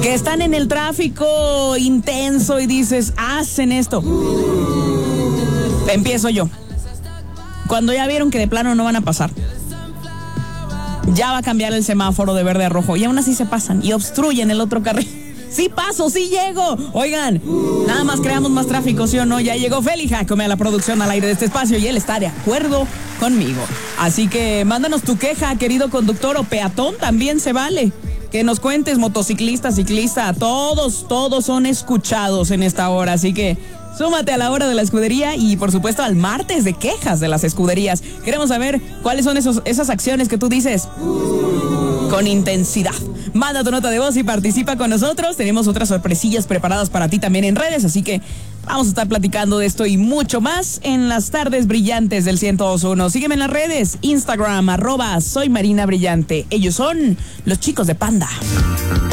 que están en el tráfico intenso y dices, hacen esto. Empiezo yo. Cuando ya vieron que de plano no van a pasar, ya va a cambiar el semáforo de verde a rojo y aún así se pasan y obstruyen el otro carril. Sí paso, sí llego. Oigan, nada más creamos más tráfico, ¿sí o no? Ya llegó Feli Jacome a la producción al aire de este espacio y él está de acuerdo conmigo. Así que mándanos tu queja, querido conductor o peatón, también se vale. Que nos cuentes, motociclista, ciclista, todos son escuchados en esta hora. Así que súmate a la hora de la escudería y por supuesto al martes de quejas de las escuderías. Queremos saber cuáles son esas acciones que tú dices con intensidad. Manda tu nota de voz y participa con nosotros. Tenemos otras sorpresillas preparadas para ti también en redes, así que vamos a estar platicando de esto y mucho más en las tardes brillantes del 102.1. Sígueme en las redes, Instagram, @soymarinabrillante. Ellos son los chicos de Panda.